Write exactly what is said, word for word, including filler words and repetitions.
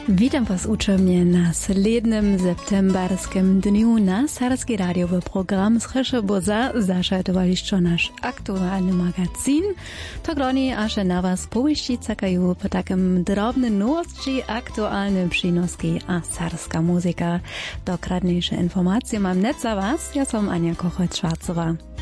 Witam was uczemnie na slednym septemberskim dniu na Serbski radiowy program Srysza Boza zašaltowališćo naš aktualny magazin. To groni aż na was powieści cakają po takim drobnym nowości, aktualnym przynoski a serbska muzyka. Dokładniejsze informacje mam net za was, ja som Ania Kochoć-Schwarzowa.